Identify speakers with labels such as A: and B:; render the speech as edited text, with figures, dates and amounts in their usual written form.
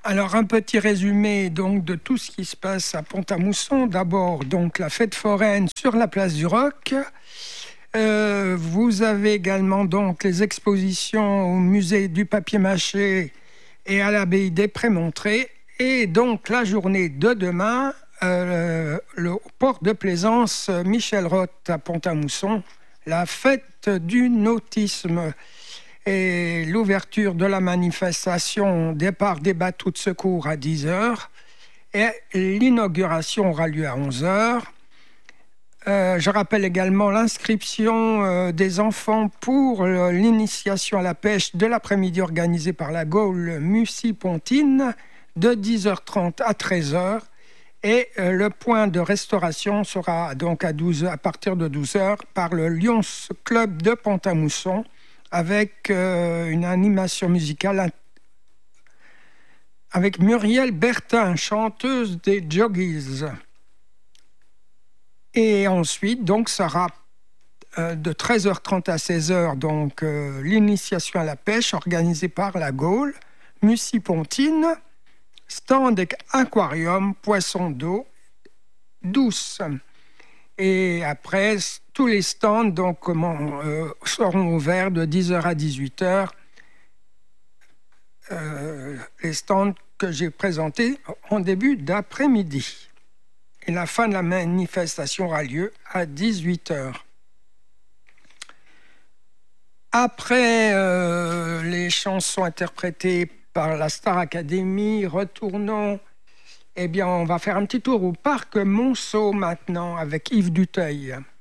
A: Alors, un petit résumé donc de tout ce qui se passe à Pont-à-Mousson. D'abord, donc la fête foraine sur la place du Roc. Vous avez également donc les expositions au musée du papier-mâché et à l'abbaye des Prémontrés. Et donc la journée de demain, le port de plaisance Michel Roth à Pont-à-Mousson, la fête du nautisme. Et l'ouverture de la manifestation, départ des bateaux de secours à 10h. Et l'inauguration aura lieu à 11h. Je rappelle également l'inscription des enfants pour l'initiation à la pêche de l'après-midi organisée par la Gaule Mussy-Pontine de 10h30 à 13h. Et le point de restauration sera donc à partir de 12h par le Lions Club de Pont-à-Mousson, avec une animation musicale avec Muriel Bertin, chanteuse des Joggies. Et ensuite, donc, ça sera de 13h30 à 16h, donc l'initiation à la pêche organisée par la Gaule, Mussy-Pontine, stand aquarium, poissons d'eau douce. Et après, tous les stands donc, seront ouverts de 10h à 18h. Les stands que j'ai présentés en début d'après-midi. Et la fin de la manifestation aura lieu à 18h. Après les chansons interprétées par la Star Academy, retournons. Eh bien, on va faire un petit tour au parc Monceau maintenant avec Yves Duteuil.